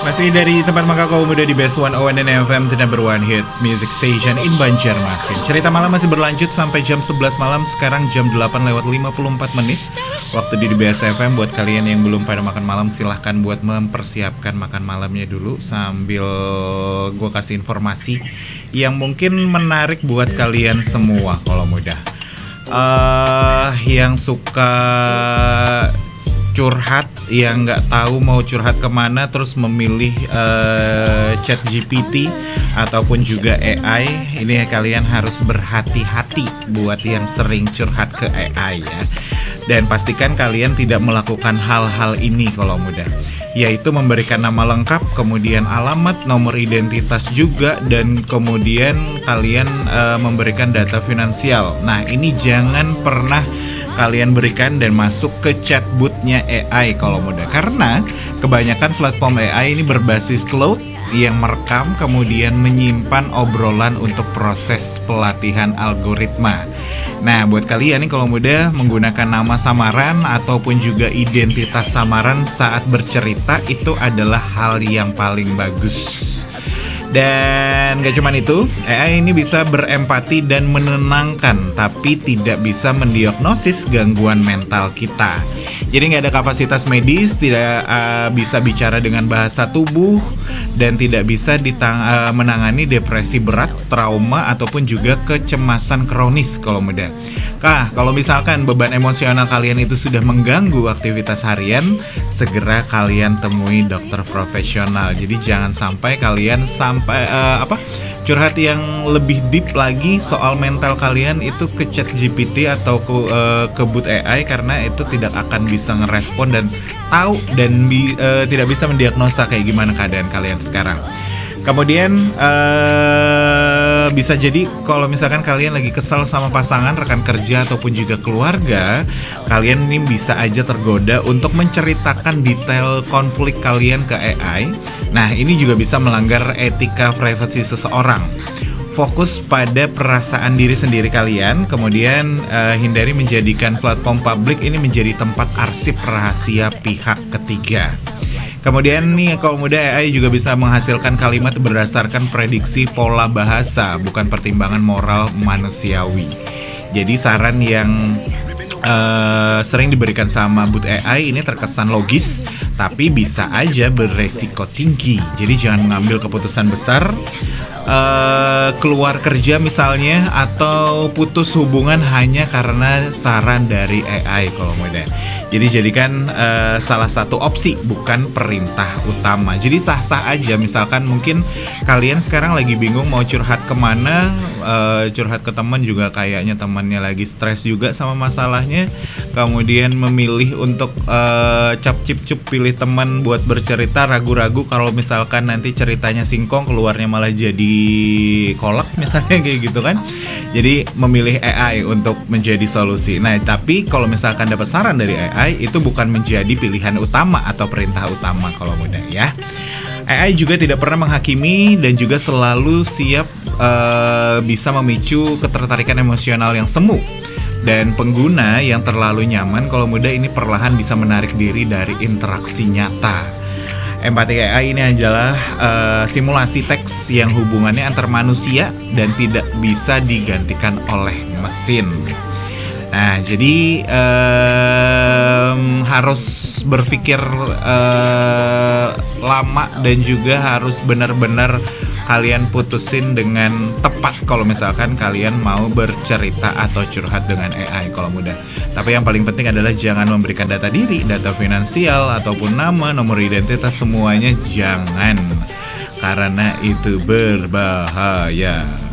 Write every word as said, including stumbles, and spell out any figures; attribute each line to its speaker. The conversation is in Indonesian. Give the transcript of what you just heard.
Speaker 1: Masih dari tempat mangga kaum muda di Best one oh one F M, the number one hits music station in Banjarmasin. Cerita malam masih berlanjut sampai jam sebelas malam. Sekarang jam delapan lewat lima puluh empat menit. Waktu di B S F M. Buat kalian yang belum pada makan malam, silahkan buat mempersiapkan makan malamnya dulu. Sambil gue kasih informasi yang mungkin menarik buat kalian semua kalau muda. uh, Yang suka curhat, yang nggak tahu mau curhat kemana, terus memilih uh, chat G P T ataupun juga A I, ini kalian harus berhati-hati buat yang sering curhat ke A I ya. Dan pastikan kalian tidak melakukan hal-hal ini kalau mudah, yaitu memberikan nama lengkap, kemudian alamat, nomor identitas juga, dan kemudian kalian uh, memberikan data finansial. Nah, ini jangan pernah kalian berikan dan masuk ke chatbotnya A I kalau mudah, karena kebanyakan platform A I ini berbasis cloud yang merekam kemudian menyimpan obrolan untuk proses pelatihan algoritma. Nah, buat kalian nih kalau mudah menggunakan nama samaran ataupun juga identitas samaran saat bercerita, itu adalah hal yang paling bagus. Dan gak cuma itu, A I ini bisa berempati dan menenangkan, tapi tidak bisa mendiagnosis gangguan mental kita. Jadi gak ada kapasitas medis, tidak uh, bisa bicara dengan bahasa tubuh, dan tidak bisa ditang- uh, menangani depresi berat, trauma, ataupun juga kecemasan kronis kalau mudah. Kah, kalau misalkan beban emosional kalian itu sudah mengganggu aktivitas harian, segera kalian temui dokter profesional. Jadi jangan sampai kalian sampai uh, apa curhat yang lebih deep lagi soal mental kalian itu ke chat G P T atau ke, uh, ke bot A I, karena itu tidak akan bisa ngerespon dan tahu dan bi, uh, tidak bisa mendiagnosa kayak gimana keadaan kalian sekarang. Kemudian uh, bisa jadi kalau misalkan kalian lagi kesal sama pasangan, rekan kerja, ataupun juga keluarga, kalian ini bisa aja tergoda untuk menceritakan detail konflik kalian ke A I. Nah, ini juga bisa melanggar etika privasi seseorang. Fokus pada perasaan diri sendiri kalian, kemudian uh, hindari menjadikan platform publik ini menjadi tempat arsip rahasia pihak ketiga. Kemudian nih, kalau muda A I juga bisa menghasilkan kalimat berdasarkan prediksi pola bahasa, bukan pertimbangan moral manusiawi. Jadi saran yang uh, sering diberikan sama bot A I ini terkesan logis, tapi bisa aja beresiko tinggi. Jadi jangan mengambil keputusan besar, uh, keluar kerja misalnya, atau putus hubungan hanya karena saran dari A I kalau muda. Jadi jadikan uh, salah satu opsi, bukan perintah utama. Jadi sah-sah aja. Misalkan mungkin kalian sekarang lagi bingung mau curhat kemana, uh, curhat ke teman juga kayaknya temannya lagi stres juga sama masalahnya. Kemudian memilih untuk uh, cap-cip-cup pilih teman buat bercerita, ragu-ragu kalau misalkan nanti ceritanya singkong, keluarnya malah jadi kolak misalnya kayak gitu kan. Jadi memilih A I untuk menjadi solusi. Nah, tapi kalau misalkan dapat saran dari A I, itu bukan menjadi pilihan utama atau perintah utama kalau mudah ya. A I juga tidak pernah menghakimi dan juga selalu siap uh, bisa memicu ketertarikan emosional yang semu. Dan pengguna yang terlalu nyaman kalau mudah ini perlahan bisa menarik diri dari interaksi nyata. Empati A I ini adalah uh, simulasi teks yang hubungannya antar manusia dan tidak bisa digantikan oleh mesin. Nah, jadi um, harus berpikir uh, lama dan juga harus benar-benar kalian putusin dengan tepat kalau misalkan kalian mau bercerita atau curhat dengan A I kalau mudah. Tapi yang paling penting adalah jangan memberikan data diri, data finansial, ataupun nama, nomor identitas, semuanya jangan, karena itu berbahaya.